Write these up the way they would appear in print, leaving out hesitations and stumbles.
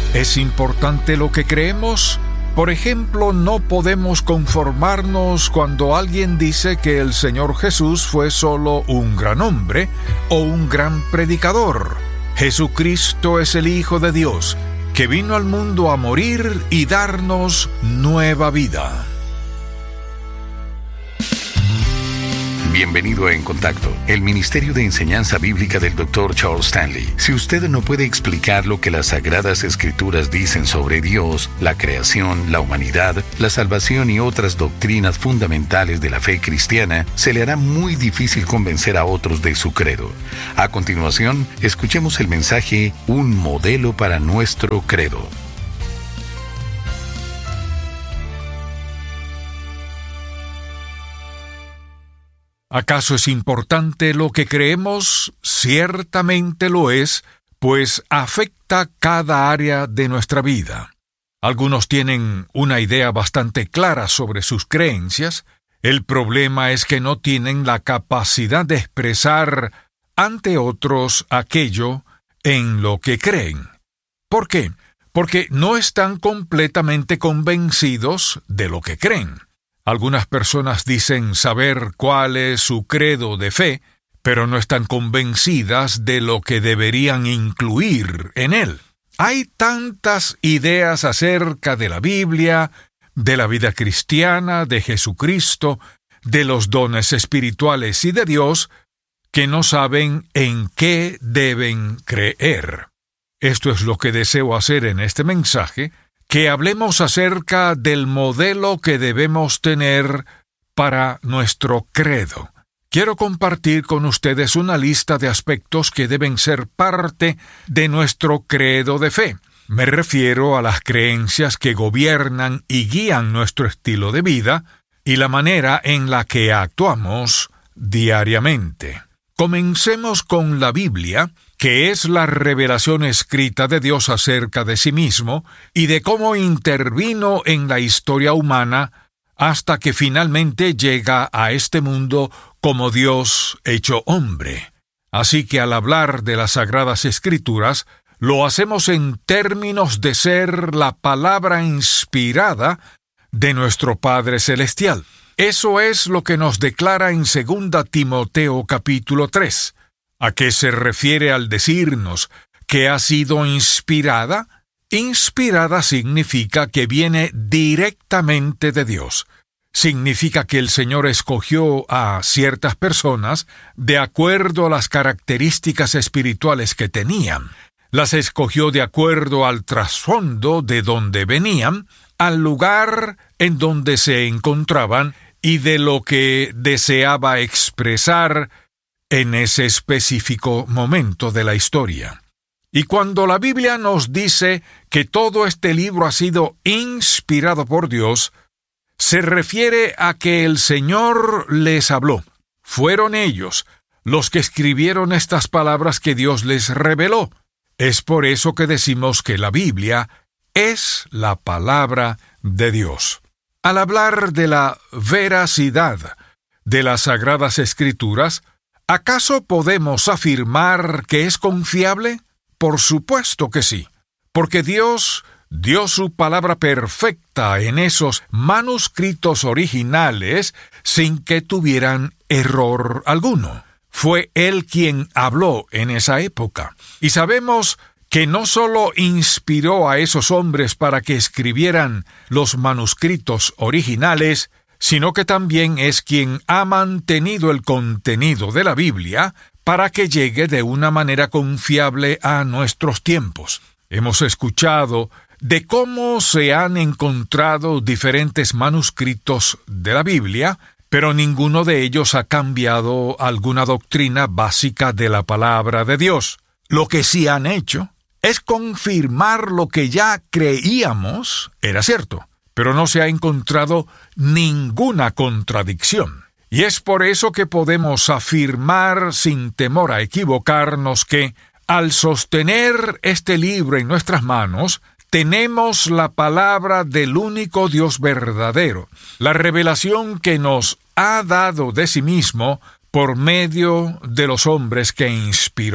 ¿Es importante lo que creemos? Por ejemplo, no podemos conformarnos cuando alguien dice que el Señor Jesús fue solo un gran hombre o un gran predicador. Jesucristo es el Hijo de Dios, que vino al mundo a morir y darnos nueva vida. Bienvenido a En Contacto, el Ministerio de Enseñanza Bíblica del Dr. Charles Stanley. Si usted no puede explicar lo que las Sagradas Escrituras dicen sobre Dios, la creación, la humanidad, la salvación y otras doctrinas fundamentales de la fe cristiana, se le hará muy difícil convencer a otros de su credo. A continuación, escuchemos el mensaje Un modelo para nuestro credo. ¿Acaso es importante lo que creemos? Ciertamente lo es, pues afecta cada área de nuestra vida. Algunos tienen una idea bastante clara sobre sus creencias. El problema es que no tienen la capacidad de expresar ante otros aquello en lo que creen. ¿Por qué? Porque no están completamente convencidos de lo que creen. Algunas personas dicen saber cuál es su credo de fe, pero no están convencidas de lo que deberían incluir en él. Hay tantas ideas acerca de la Biblia, de la vida cristiana, de Jesucristo, de los dones espirituales y de Dios, que no saben en qué deben creer. Esto es lo que deseo hacer en este mensaje, que hablemos acerca del modelo que debemos tener para nuestro credo. Quiero compartir con ustedes una lista de aspectos que deben ser parte de nuestro credo de fe. Me refiero a las creencias que gobiernan y guían nuestro estilo de vida y la manera en la que actuamos diariamente. Comencemos con la Biblia, que es la revelación escrita de Dios acerca de sí mismo y de cómo intervino en la historia humana hasta que finalmente llega a este mundo como Dios hecho hombre. Así que al hablar de las Sagradas Escrituras, lo hacemos en términos de ser la palabra inspirada de nuestro Padre Celestial. Eso es lo que nos declara en 2 Timoteo capítulo 3. ¿A qué se refiere al decirnos que ha sido inspirada? Inspirada significa que viene directamente de Dios. Significa que el Señor escogió a ciertas personas de acuerdo a las características espirituales que tenían. Las escogió de acuerdo al trasfondo de donde venían, al lugar en donde se encontraban y de lo que deseaba expresar en ese específico momento de la historia. Y cuando la Biblia nos dice que todo este libro ha sido inspirado por Dios, se refiere a que el Señor les habló. Fueron ellos los que escribieron estas palabras que Dios les reveló. Es por eso que decimos que la Biblia es la palabra de Dios. Al hablar de la veracidad de las Sagradas Escrituras, ¿acaso podemos afirmar que es confiable? Por supuesto que sí, porque Dios dio su palabra perfecta en esos manuscritos originales sin que tuvieran error alguno. Fue Él quien habló en esa época. Y sabemos que no solo inspiró a esos hombres para que escribieran los manuscritos originales, sino que también es quien ha mantenido el contenido de la Biblia para que llegue de una manera confiable a nuestros tiempos. Hemos escuchado de cómo se han encontrado diferentes manuscritos de la Biblia, pero ninguno de ellos ha cambiado alguna doctrina básica de la palabra de Dios. Lo que sí han hecho es confirmar lo que ya creíamos era cierto, pero no se ha encontrado ninguna contradicción. Y es por eso que podemos afirmar sin temor a equivocarnos que, al sostener este libro en nuestras manos, tenemos la palabra del único Dios verdadero, la revelación que nos ha dado de sí mismo por medio de los hombres que inspiró.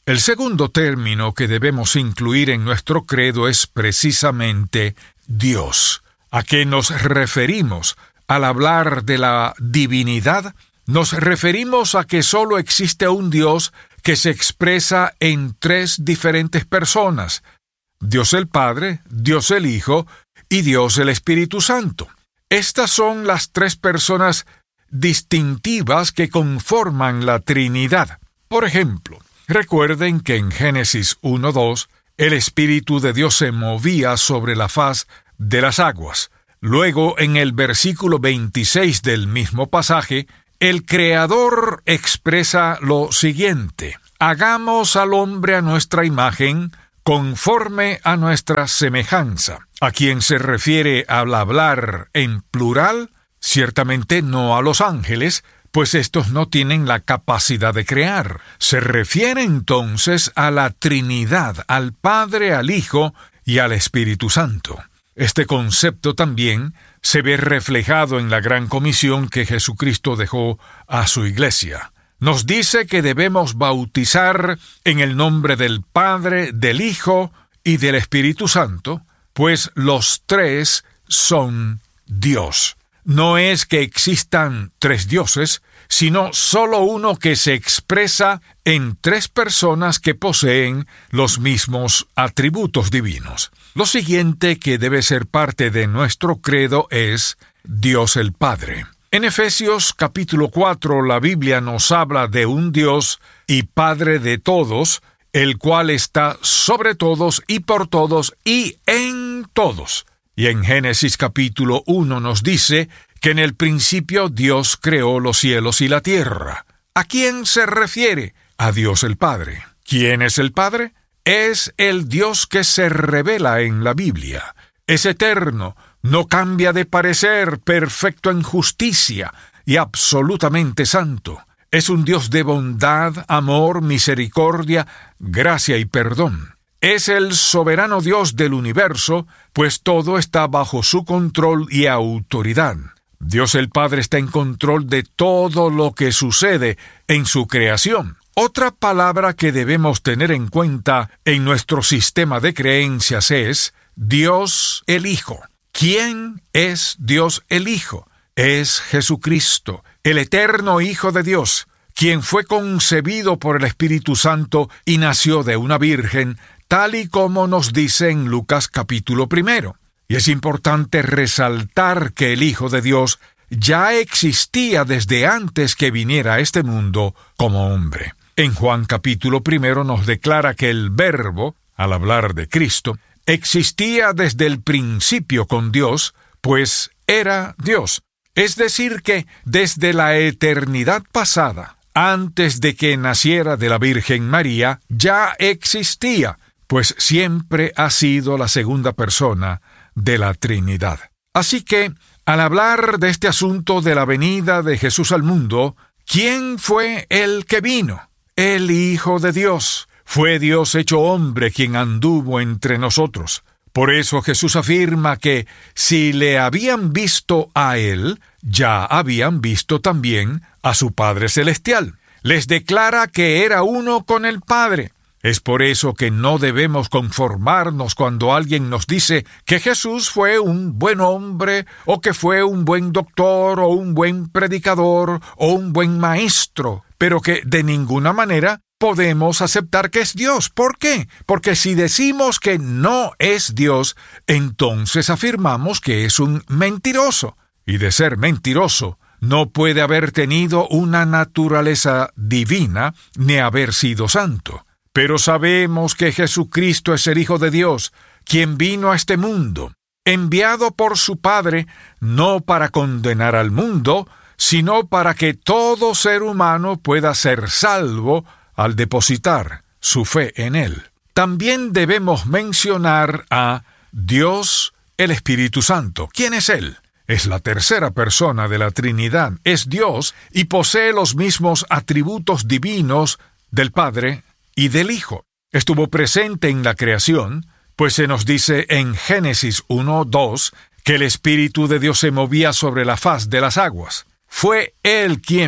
El segundo término que debemos incluir en nuestro credo es precisamente Dios. ¿A qué nos referimos al hablar de la divinidad? Nos referimos a que solo existe un Dios que se expresa en tres diferentes personas: Dios el Padre, Dios el Hijo y Dios el Espíritu Santo. Estas son las tres personas distintivas que conforman la Trinidad. Por ejemplo, recuerden que en Génesis 1:2, el Espíritu de Dios se movía sobre la faz de las aguas. Luego, en el versículo 26 del mismo pasaje, el Creador expresa lo siguiente: hagamos al hombre a nuestra imagen, conforme a nuestra semejanza. ¿A quién se refiere al hablar en plural? Ciertamente no a los ángeles, pues estos no tienen la capacidad de crear. Se refiere entonces a la Trinidad, al Padre, al Hijo y al Espíritu Santo. Este concepto también se ve reflejado en la gran comisión que Jesucristo dejó a su iglesia. Nos dice que debemos bautizar en el nombre del Padre, del Hijo y del Espíritu Santo, pues los tres son Dios. No es que existan tres dioses, sino solo uno que se expresa en tres personas que poseen los mismos atributos divinos. Lo siguiente que debe ser parte de nuestro credo es Dios el Padre. En Efesios capítulo 4 la Biblia nos habla de un Dios y Padre de todos, el cual está sobre todos y por todos y en todos. Y en Génesis capítulo 1 nos dice que en el principio Dios creó los cielos y la tierra. ¿A quién se refiere? A Dios el Padre. ¿Quién es el Padre? Es el Dios que se revela en la Biblia. Es eterno, no cambia de parecer, perfecto en justicia y absolutamente santo. Es un Dios de bondad, amor, misericordia, gracia y perdón. Es el soberano Dios del universo, pues todo está bajo su control y autoridad. Dios el Padre está en control de todo lo que sucede en su creación. Otra palabra que debemos tener en cuenta en nuestro sistema de creencias es Dios el Hijo. ¿Quién es Dios el Hijo? Es Jesucristo, el eterno Hijo de Dios, quien fue concebido por el Espíritu Santo y nació de una virgen, tal y como nos dice en Lucas capítulo 1. Y es importante resaltar que el Hijo de Dios ya existía desde antes que viniera a este mundo como hombre. En Juan capítulo 1 nos declara que el Verbo, al hablar de Cristo, existía desde el principio con Dios, pues era Dios. Es decir que desde la eternidad pasada, antes de que naciera de la Virgen María, ya existía, pues siempre ha sido la segunda persona de la Trinidad. Así que, al hablar de este asunto de la venida de Jesús al mundo, ¿quién fue el que vino? El Hijo de Dios. Fue Dios hecho hombre quien anduvo entre nosotros. Por eso Jesús afirma que si le habían visto a Él, ya habían visto también a su Padre Celestial. Les declara que era uno con el Padre. Es por eso que no debemos conformarnos cuando alguien nos dice que Jesús fue un buen hombre, o que fue un buen doctor, o un buen predicador, o un buen maestro, pero que de ninguna manera podemos aceptar que es Dios. ¿Por qué? Porque si decimos que no es Dios, entonces afirmamos que es un mentiroso. Y de ser mentiroso, no puede haber tenido una naturaleza divina, ni haber sido santo. Pero sabemos que Jesucristo es el Hijo de Dios, quien vino a este mundo, enviado por su Padre, no para condenar al mundo, sino para que todo ser humano pueda ser salvo al depositar su fe en Él. También debemos mencionar a Dios el Espíritu Santo. ¿Quién es Él? Es la tercera persona de la Trinidad. Es Dios y posee los mismos atributos divinos del Padre y del Hijo. Estuvo presente en la creación, pues se nos dice en Génesis 1:2 que el Espíritu de Dios se movía sobre la faz de las aguas. Fue Él quien,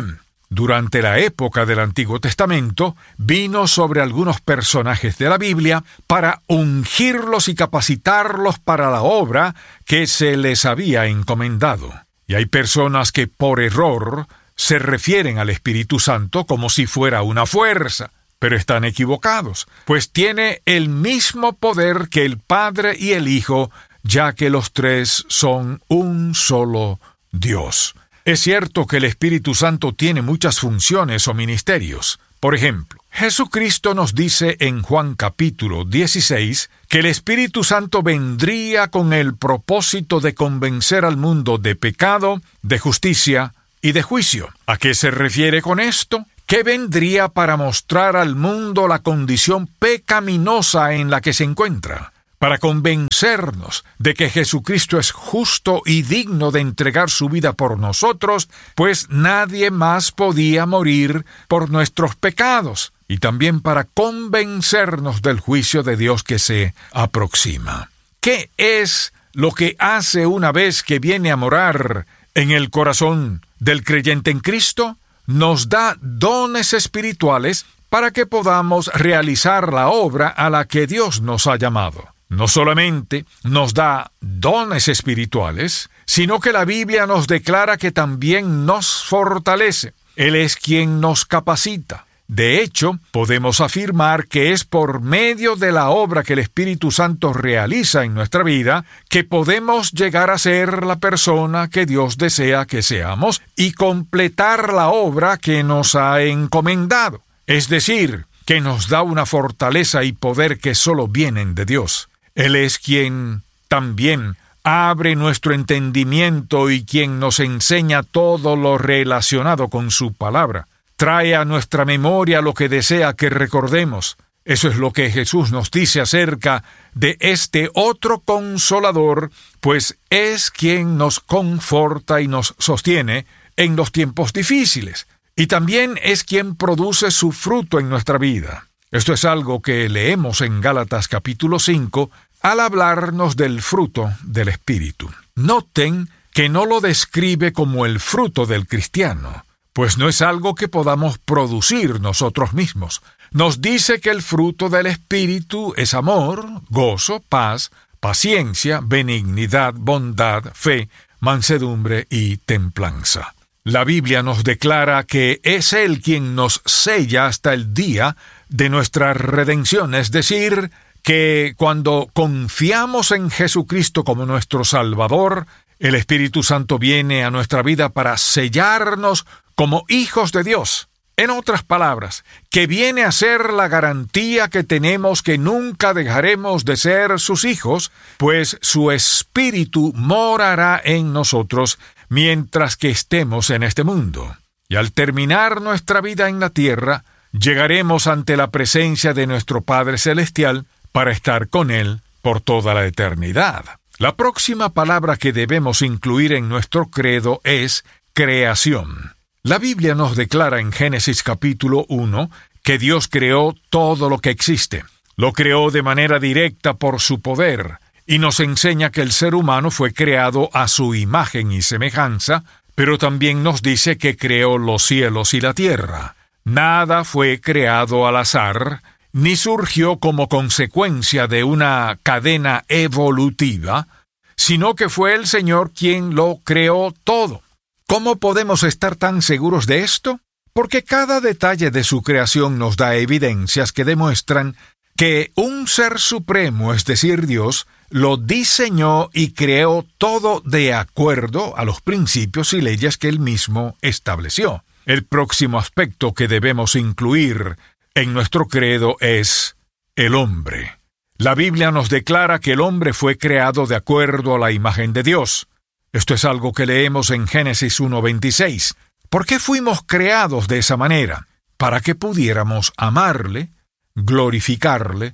durante la época del Antiguo Testamento, vino sobre algunos personajes de la Biblia para ungirlos y capacitarlos para la obra que se les había encomendado. Y hay personas que por error se refieren al Espíritu Santo como si fuera una fuerza, pero están equivocados, pues tiene el mismo poder que el Padre y el Hijo, ya que los tres son un solo Dios. Es cierto que el Espíritu Santo tiene muchas funciones o ministerios. Por ejemplo, Jesucristo nos dice en Juan capítulo 16 que el Espíritu Santo vendría con el propósito de convencer al mundo de pecado, de justicia y de juicio. ¿A qué se refiere con esto? Que vendría para mostrar al mundo la condición pecaminosa en la que se encuentra, para convencernos de que Jesucristo es justo y digno de entregar su vida por nosotros, pues nadie más podía morir por nuestros pecados, y también para convencernos del juicio de Dios que se aproxima. ¿Qué es lo que hace una vez que viene a morar en el corazón del creyente en Cristo? Nos da dones espirituales para que podamos realizar la obra a la que Dios nos ha llamado. No solamente nos da dones espirituales, sino que la Biblia nos declara que también nos fortalece. Él es quien nos capacita. De hecho, podemos afirmar que es por medio de la obra que el Espíritu Santo realiza en nuestra vida que podemos llegar a ser la persona que Dios desea que seamos y completar la obra que nos ha encomendado. Es decir, que nos da una fortaleza y poder que solo vienen de Dios. Él es quien también abre nuestro entendimiento y quien nos enseña todo lo relacionado con su palabra. Trae a nuestra memoria lo que desea que recordemos. Eso es lo que Jesús nos dice acerca de este otro Consolador, pues es quien nos conforta y nos sostiene en los tiempos difíciles. Y también es quien produce su fruto en nuestra vida. Esto es algo que leemos en Gálatas capítulo 5 al hablarnos del fruto del Espíritu. Noten que no lo describe como el fruto del cristiano, pues no es algo que podamos producir nosotros mismos. Nos dice que el fruto del Espíritu es amor, gozo, paz, paciencia, benignidad, bondad, fe, mansedumbre y templanza. La Biblia nos declara que es Él quien nos sella hasta el día de nuestra redención, es decir, que cuando confiamos en Jesucristo como nuestro Salvador, el Espíritu Santo viene a nuestra vida para sellarnos como hijos de Dios. En otras palabras, que viene a ser la garantía que tenemos que nunca dejaremos de ser sus hijos, pues su Espíritu morará en nosotros mientras que estemos en este mundo. Y al terminar nuestra vida en la tierra, llegaremos ante la presencia de nuestro Padre Celestial para estar con Él por toda la eternidad. La próxima palabra que debemos incluir en nuestro credo es creación. La Biblia nos declara en Génesis capítulo 1 que Dios creó todo lo que existe. Lo creó de manera directa por su poder, y nos enseña que el ser humano fue creado a su imagen y semejanza, pero también nos dice que creó los cielos y la tierra. Nada fue creado al azar, ni surgió como consecuencia de una cadena evolutiva, sino que fue el Señor quien lo creó todo. ¿Cómo podemos estar tan seguros de esto? Porque cada detalle de su creación nos da evidencias que demuestran que un ser supremo, es decir, Dios, lo diseñó y creó todo de acuerdo a los principios y leyes que Él mismo estableció. El próximo aspecto que debemos incluir en nuestro credo es el hombre. La Biblia nos declara que el hombre fue creado de acuerdo a la imagen de Dios. Esto es algo que leemos en Génesis 1:26. ¿Por qué fuimos creados de esa manera? Para que pudiéramos amarle, glorificarle,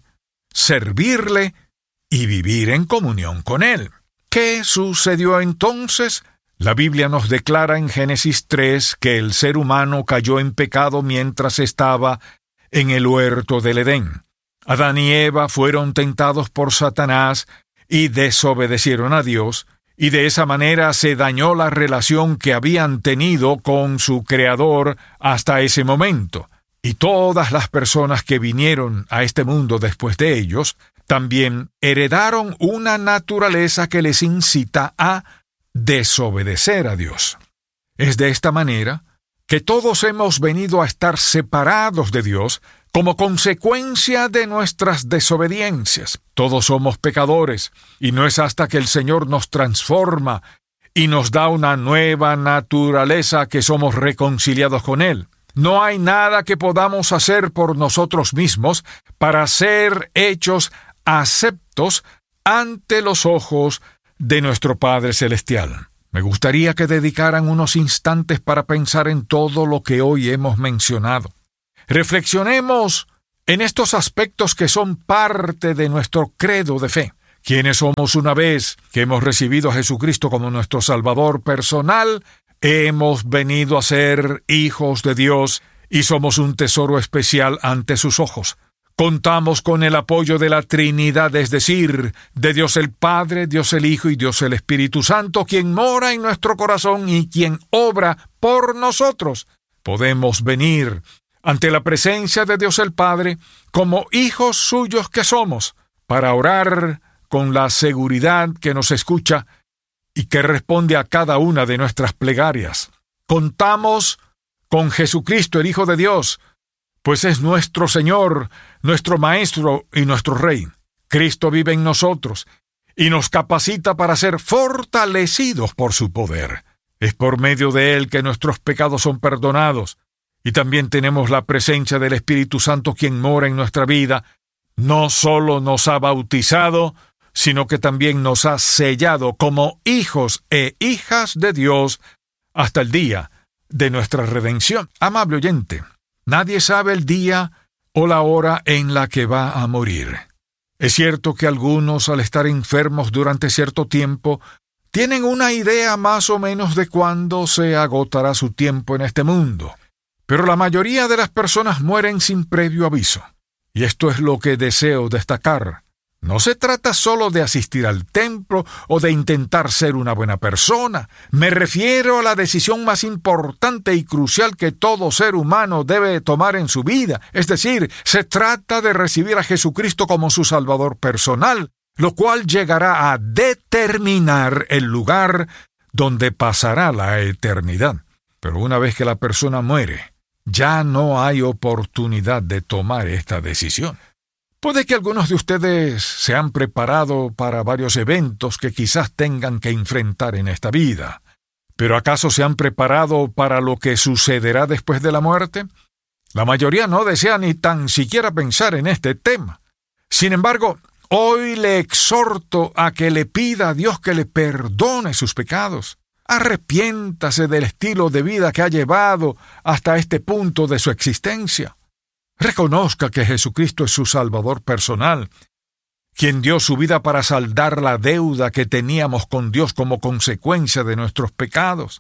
servirle y vivir en comunión con Él. ¿Qué sucedió entonces? La Biblia nos declara en Génesis 3 que el ser humano cayó en pecado mientras estaba en el huerto del Edén. Adán y Eva fueron tentados por Satanás y desobedecieron a Dios, y de esa manera se dañó la relación que habían tenido con su Creador hasta ese momento. Y todas las personas que vinieron a este mundo después de ellos también heredaron una naturaleza que les incita a desobedecer a Dios. Es de esta manera que todos hemos venido a estar separados de Dios como consecuencia de nuestras desobediencias. Todos somos pecadores, y no es hasta que el Señor nos transforma y nos da una nueva naturaleza que somos reconciliados con Él. No hay nada que podamos hacer por nosotros mismos para ser hechos aceptos ante los ojos de nuestro Padre Celestial. Me gustaría que dedicaran unos instantes para pensar en todo lo que hoy hemos mencionado. Reflexionemos en estos aspectos que son parte de nuestro credo de fe. ¿Quiénes somos una vez que hemos recibido a Jesucristo como nuestro Salvador personal? Hemos venido a ser hijos de Dios y somos un tesoro especial ante sus ojos. Contamos con el apoyo de la Trinidad, es decir, de Dios el Padre, Dios el Hijo y Dios el Espíritu Santo, quien mora en nuestro corazón y quien obra por nosotros. Podemos venir ante la presencia de Dios el Padre como hijos suyos que somos, para orar con la seguridad que nos escucha y que responde a cada una de nuestras plegarias. Contamos con Jesucristo, el Hijo de Dios, pues es nuestro Señor, nuestro Maestro y nuestro Rey. Cristo vive en nosotros y nos capacita para ser fortalecidos por su poder. Es por medio de Él que nuestros pecados son perdonados, y también tenemos la presencia del Espíritu Santo, quien mora en nuestra vida. No solo nos ha bautizado, sino que también nos ha sellado como hijos e hijas de Dios hasta el día de nuestra redención. Amable oyente, nadie sabe el día o la hora en la que va a morir. Es cierto que algunos, al estar enfermos durante cierto tiempo, tienen una idea más o menos de cuándo se agotará su tiempo en este mundo. Pero la mayoría de las personas mueren sin previo aviso. Y esto es lo que deseo destacar. No se trata solo de asistir al templo o de intentar ser una buena persona. Me refiero a la decisión más importante y crucial que todo ser humano debe tomar en su vida. Es decir, se trata de recibir a Jesucristo como su Salvador personal, lo cual llegará a determinar el lugar donde pasará la eternidad. Pero una vez que la persona muere, ya no hay oportunidad de tomar esta decisión. Puede que algunos de ustedes se han preparado para varios eventos que quizás tengan que enfrentar en esta vida. ¿Pero acaso se han preparado para lo que sucederá después de la muerte? La mayoría no desea ni tan siquiera pensar en este tema. Sin embargo, hoy le exhorto a que le pida a Dios que le perdone sus pecados. Arrepiéntase del estilo de vida que ha llevado hasta este punto de su existencia. Reconozca que Jesucristo es su Salvador personal, quien dio su vida para saldar la deuda que teníamos con Dios como consecuencia de nuestros pecados.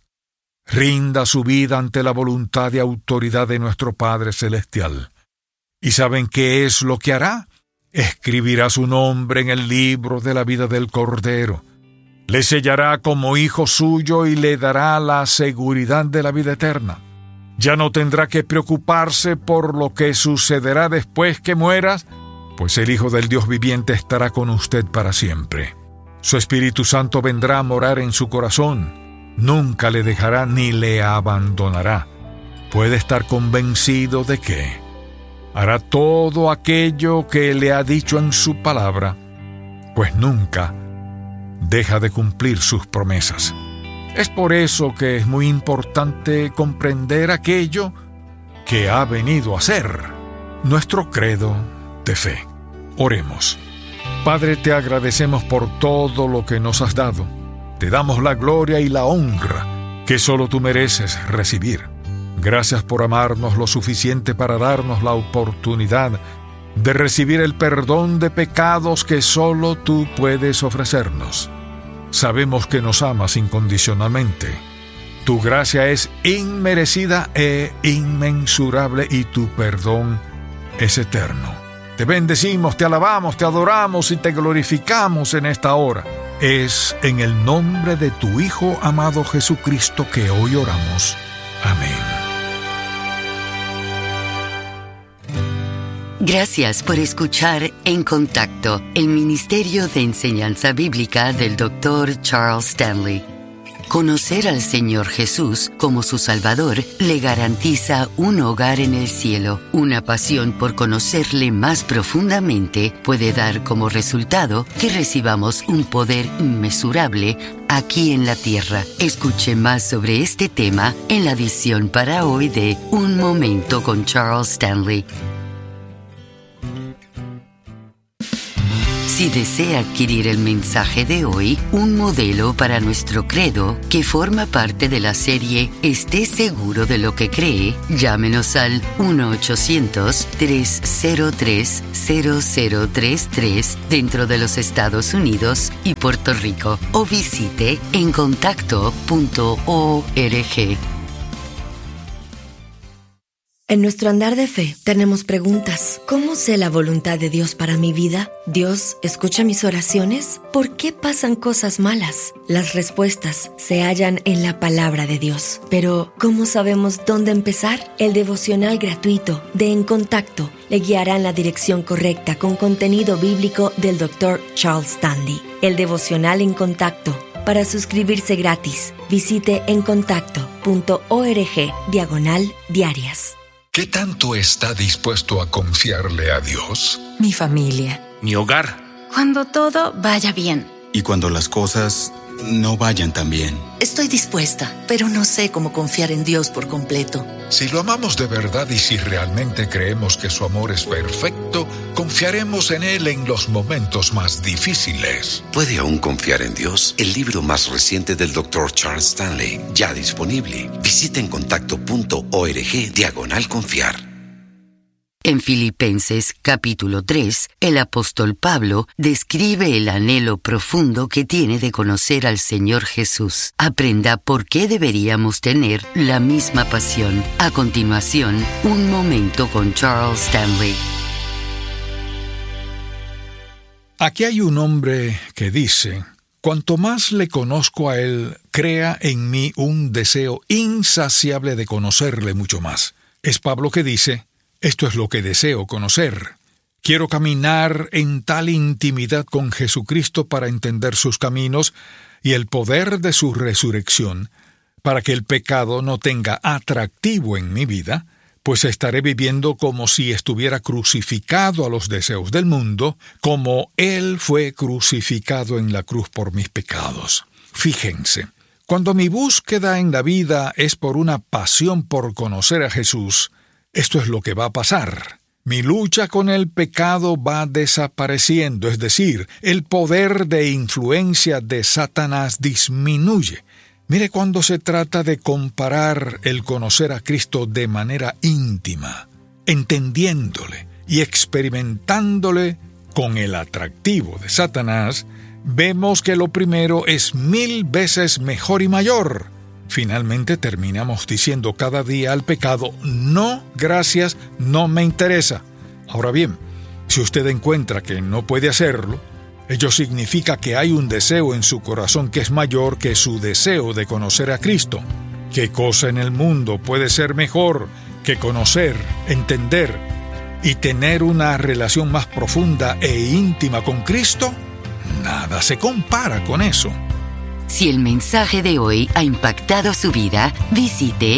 Rinda su vida ante la voluntad y autoridad de nuestro Padre Celestial. ¿Y saben qué es lo que hará? Escribirá su nombre en el libro de la vida del Cordero. Le sellará como hijo suyo y le dará la seguridad de la vida eterna. Ya no tendrá que preocuparse por lo que sucederá después que mueras, pues el Hijo del Dios viviente estará con usted para siempre. Su Espíritu Santo vendrá a morar en su corazón. Nunca le dejará ni le abandonará. Puede estar convencido de que hará todo aquello que le ha dicho en su palabra, pues nunca deja de cumplir sus promesas. Es por eso que es muy importante comprender aquello que ha venido a ser nuestro credo de fe. Oremos. Padre, te agradecemos por todo lo que nos has dado. Te damos la gloria y la honra que solo tú mereces recibir. Gracias por amarnos lo suficiente para darnos la oportunidad de recibir el perdón de pecados que solo tú puedes ofrecernos. Sabemos que nos amas incondicionalmente. Tu gracia es inmerecida e inmensurable y tu perdón es eterno. Te bendecimos, te alabamos, te adoramos y te glorificamos en esta hora. Es en el nombre de tu Hijo amado Jesucristo que hoy oramos. Amén. Gracias por escuchar En Contacto, el Ministerio de Enseñanza Bíblica del Dr. Charles Stanley. Conocer al Señor Jesús como su Salvador le garantiza un hogar en el cielo. Una pasión por conocerle más profundamente puede dar como resultado que recibamos un poder inmesurable aquí en la tierra. Escuche más sobre este tema en la edición para hoy de Un Momento con Charles Stanley. Si desea adquirir el mensaje de hoy, un modelo para nuestro credo, que forma parte de la serie Esté seguro de lo que cree, llámenos al 1-800-303-0033 dentro de los Estados Unidos y Puerto Rico, o visite encontacto.org. En nuestro andar de fe tenemos preguntas. ¿Cómo sé la voluntad de Dios para mi vida? ¿Dios escucha mis oraciones? ¿Por qué pasan cosas malas? Las respuestas se hallan en la palabra de Dios. Pero, ¿cómo sabemos dónde empezar? El devocional gratuito de En Contacto le guiará en la dirección correcta con contenido bíblico del Dr. Charles Stanley. El devocional En Contacto. Para suscribirse gratis, visite encontacto.org/diarias. ¿Qué tanto está dispuesto a confiarle a Dios? Mi familia. Mi hogar. Cuando todo vaya bien. Y cuando las cosas no vayan tan bien. Estoy dispuesta, pero no sé cómo confiar en Dios por completo. Si lo amamos de verdad y si realmente creemos que su amor es perfecto, confiaremos en Él en los momentos más difíciles. ¿Puede aún confiar en Dios? El libro más reciente del Dr. Charles Stanley, ya disponible. Visite encontacto.org/confiar. En Filipenses capítulo 3, el apóstol Pablo describe el anhelo profundo que tiene de conocer al Señor Jesús. Aprenda por qué deberíamos tener la misma pasión. A continuación, un momento con Charles Stanley. Aquí hay un hombre que dice: cuanto más le conozco a Él, crea en mí un deseo insaciable de conocerle mucho más. Es Pablo que dice: esto es lo que deseo conocer. Quiero caminar en tal intimidad con Jesucristo para entender sus caminos y el poder de su resurrección, para que el pecado no tenga atractivo en mi vida, pues estaré viviendo como si estuviera crucificado a los deseos del mundo, como Él fue crucificado en la cruz por mis pecados. Fíjense, cuando mi búsqueda en la vida es por una pasión por conocer a Jesús, esto es lo que va a pasar. Mi lucha con el pecado va desapareciendo, es decir, el poder de influencia de Satanás disminuye. Mire, cuando se trata de comparar el conocer a Cristo de manera íntima, entendiéndole y experimentándole con el atractivo de Satanás, vemos que lo primero es 1000 veces mejor y mayor. Finalmente terminamos diciendo cada día al pecado: no, gracias, no me interesa. Ahora bien, si usted encuentra que no puede hacerlo, ello significa que hay un deseo en su corazón que es mayor que su deseo de conocer a Cristo. ¿Qué cosa en el mundo puede ser mejor que conocer, entender y tener una relación más profunda e íntima con Cristo? Nada se compara con eso. Si el mensaje de hoy ha impactado su vida, visite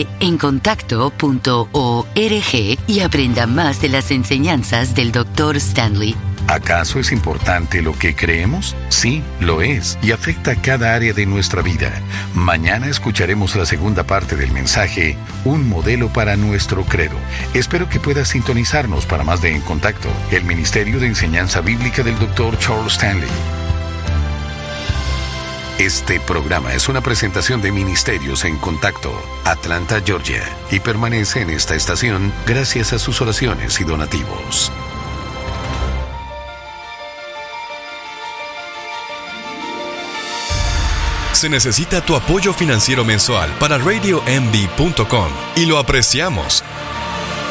encontacto.org y aprenda más de las enseñanzas del Dr. Stanley. ¿Acaso es importante lo que creemos? Sí, lo es, y afecta cada área de nuestra vida. Mañana escucharemos la segunda parte del mensaje, Un modelo para nuestro credo. Espero que pueda sintonizarnos para más de En Contacto, el Ministerio de Enseñanza Bíblica del Dr. Charles Stanley. Este programa es una presentación de Ministerios en Contacto, Atlanta, Georgia, y permanece en esta estación gracias a sus oraciones y donativos. Se necesita tu apoyo financiero mensual para RadioMD.com y lo apreciamos.